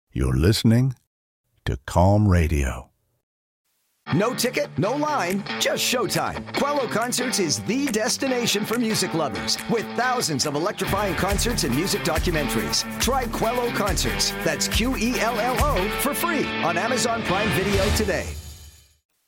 You're listening to Calm Radio. No ticket, no line, just showtime. Quello Concerts is the destination for music lovers with thousands of electrifying concerts and music documentaries. Try Quello Concerts, that's Quello, for free on Amazon Prime Video today.